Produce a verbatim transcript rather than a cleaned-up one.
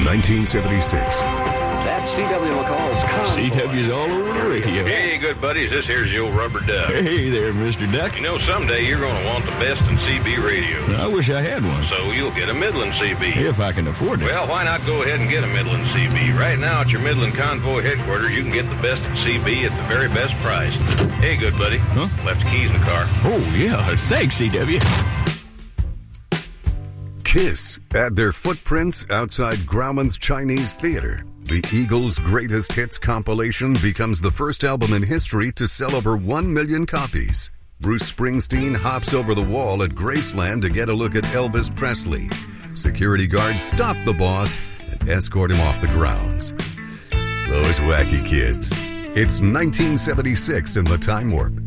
nineteen seventy-six. That's C W McCall's Convoy. C W's all over the radio. Hey, good buddies, this here's the old rubber duck. Hey there, Mister Duck. You know, someday you're going to want the best in C B radio. I wish I had one. So you'll get a Midland C B. If I can afford it. Well, why not go ahead and get a Midland C B? Right now at your Midland Convoy headquarters, you can get the best in C B at the very best price. Hey, good buddy. Huh? Left the keys in the car. Oh, yeah. Thanks, C W. Kiss at their footprints outside Grauman's Chinese Theater. The Eagles' greatest hits compilation becomes the first album in history to sell over one million copies. Bruce Springsteen hops over the wall at Graceland to get a look at Elvis Presley. Security guards stop the boss and escort him off the grounds. Those wacky kids. It's nineteen seventy-six in the Time Warp.